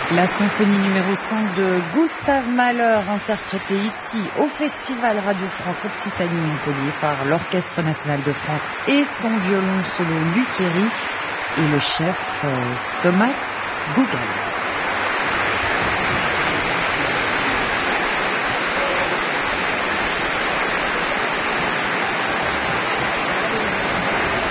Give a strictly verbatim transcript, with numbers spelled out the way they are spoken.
La symphonie numéro cinq de Gustave Mahler, interprétée ici au Festival Radio France Occitanie Montpellier par l'Orchestre National de France et son violon solo Luc Héry et le chef euh, Thomas Gougels.